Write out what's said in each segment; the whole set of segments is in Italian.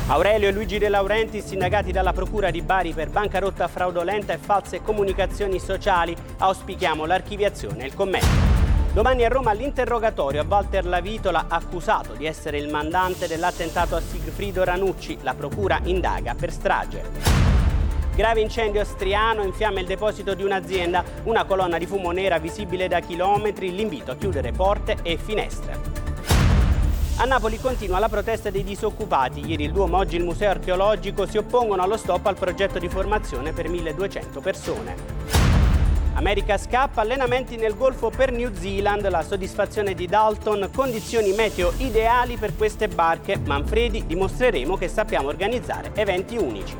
Aurelio e Luigi De Laurentiis indagati dalla Procura di Bari per bancarotta fraudolenta e false comunicazioni sociali. Auspichiamo l'archiviazione e il commento. Domani a Roma l'interrogatorio a Walter Lavitola, accusato di essere il mandante dell'attentato a Sigfrido Ranucci. La Procura indaga per strage. Grave incendio a Striano, in fiamme il deposito di un'azienda, una colonna di fumo nera visibile da chilometri, l'invito a chiudere porte e finestre. A Napoli continua la protesta dei disoccupati. Ieri il Duomo, oggi il Museo Archeologico si oppongono allo stop al progetto di formazione per 1200 persone. America's Cup, allenamenti nel Golfo per New Zealand, la soddisfazione di Dalton, condizioni meteo ideali per queste barche. Manfredi, dimostreremo che sappiamo organizzare eventi unici.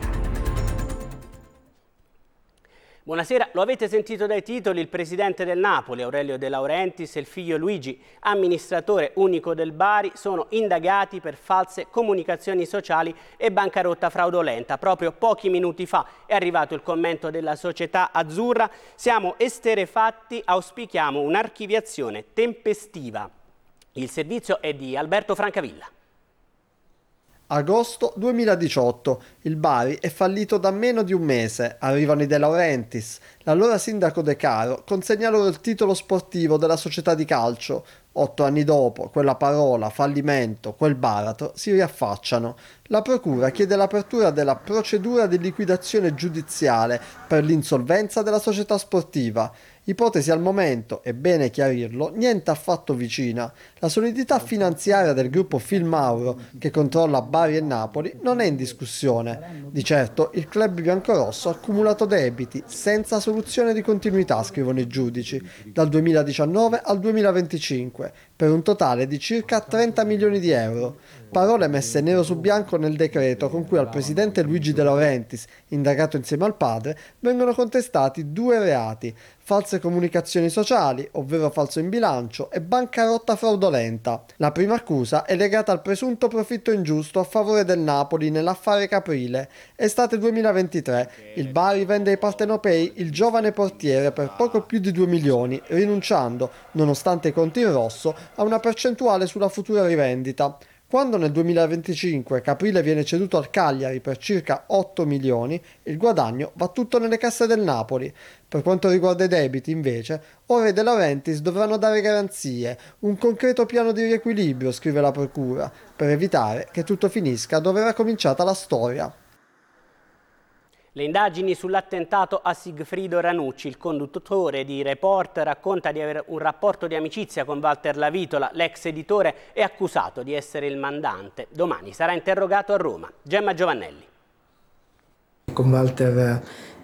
Buonasera, lo avete sentito dai titoli, il presidente del Napoli, Aurelio De Laurentiis, e il figlio Luigi, amministratore unico del Bari, sono indagati per false comunicazioni sociali e bancarotta fraudolenta. Proprio pochi minuti fa è arrivato il commento della società azzurra. Siamo esterrefatti, auspichiamo un'archiviazione tempestiva. Il servizio è di Alberto Francavilla. Agosto 2018. Il Bari è fallito da meno di un mese. Arrivano i De Laurentiis. L'allora sindaco De Caro consegna loro il titolo sportivo della società di calcio. 8 anni dopo, quella parola, fallimento, quel baratro, si riaffacciano. La procura chiede l'apertura della procedura di liquidazione giudiziale per l'insolvenza della società sportiva. Ipotesi al momento, è bene chiarirlo, niente affatto vicina. La solidità finanziaria del gruppo Filmauro, che controlla Bari e Napoli, non è in discussione. Di certo il club biancorosso ha accumulato debiti senza soluzione di continuità, scrivono i giudici, dal 2019 al 2025, per un totale di circa 30 milioni di euro. Parole messe nero su bianco nel decreto con cui al presidente Luigi De Laurentiis, indagato insieme al padre, vengono contestati 2 reati: false comunicazioni sociali, ovvero falso in bilancio, e bancarotta fraudolenta. La prima accusa è legata al presunto profitto ingiusto a favore del Napoli nell'affare Caprile. Estate 2023, il Bari vende ai partenopei il giovane portiere per poco più di 2 milioni, rinunciando, nonostante i conti in rosso, a una percentuale sulla futura rivendita. Quando nel 2025 Caprile viene ceduto al Cagliari per circa 8 milioni, il guadagno va tutto nelle casse del Napoli. Per quanto riguarda i debiti, invece, ora i De Laurentiis dovranno dare garanzie, un concreto piano di riequilibrio, scrive la procura, per evitare che tutto finisca dove era cominciata la storia. Le indagini sull'attentato a Sigfrido Ranucci. Il conduttore di Report racconta di avere un rapporto di amicizia con Walter Lavitola, l'ex editore, è accusato di essere il mandante. Domani sarà interrogato a Roma. Gemma Giovannelli. Con Walter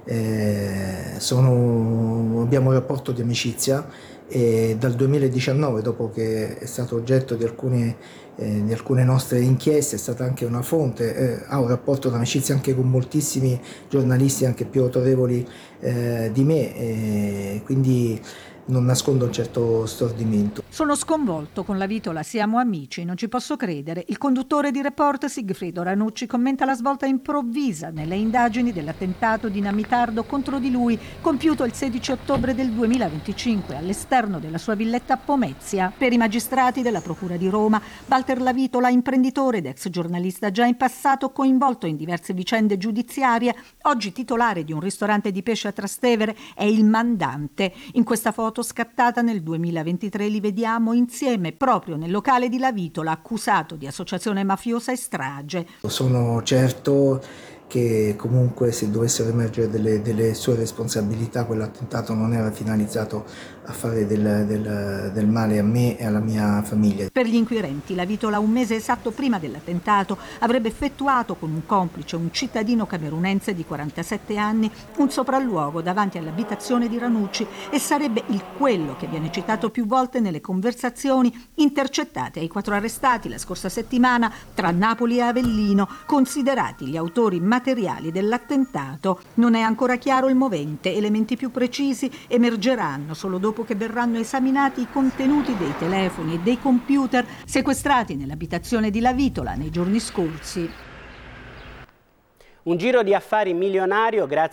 abbiamo un rapporto di amicizia e dal 2019, dopo che è stato oggetto di alcune nostre inchieste, è stata anche una fonte, ha un rapporto di amicizia anche con moltissimi giornalisti anche più autorevoli di me, quindi non nascondo un certo stordimento. Sono sconvolto con Lavitola, siamo amici, non ci posso credere. Il conduttore di Report, Sigfrido Ranucci, commenta la svolta improvvisa nelle indagini dell'attentato dinamitardo contro di lui, compiuto il 16 ottobre del 2025 all'esterno della sua villetta a Pomezia. Per i magistrati della Procura di Roma, Walter Lavitola, imprenditore ed ex giornalista già in passato coinvolto in diverse vicende giudiziarie, oggi titolare di un ristorante di pesce a Trastevere, è il mandante. In questa foto scattata nel 2023 li vediamo insieme proprio nel locale di Lavitola, accusato di associazione mafiosa e strage. Sono certo che comunque se dovessero emergere delle sue responsabilità, quell'attentato non era finalizzato a fare del male a me e alla mia famiglia. Per gli inquirenti, Lavitola, un mese esatto prima dell'attentato, avrebbe effettuato con un complice, un cittadino camerunense di 47 anni, un sopralluogo davanti all'abitazione di Ranucci e sarebbe quello che viene citato più volte nelle conversazioni intercettate ai 4 arrestati la scorsa settimana tra Napoli e Avellino, considerati gli autori materiali dell'attentato. Non è ancora chiaro il movente, elementi più precisi emergeranno solo dopo che verranno esaminati i contenuti dei telefoni e dei computer sequestrati nell'abitazione di Lavitola nei giorni scorsi. Un giro di affari milionario grazie